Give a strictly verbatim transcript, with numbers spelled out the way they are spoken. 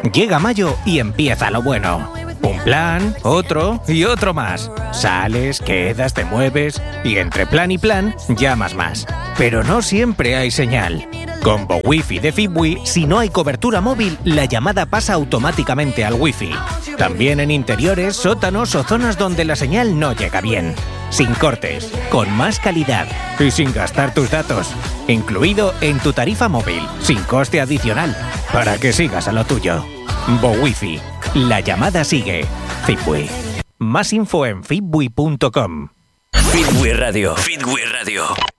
Llega mayo y empieza lo bueno. Un plan, otro y otro más. Sales, quedas, te mueves y entre plan y plan llamas más. Pero no siempre hay señal. Con BoWiFi de Fitbui, si no hay cobertura móvil, la llamada pasa automáticamente al Wi-Fi. También en interiores, sótanos o zonas donde la señal no llega bien. Sin cortes, con más calidad y sin gastar tus datos. Incluido en tu tarifa móvil, sin coste adicional, para que sigas a lo tuyo. BoWiFi. La llamada sigue. Fitbui. Más info en fitbui punto com. Fitbui Radio. Fitbui Radio.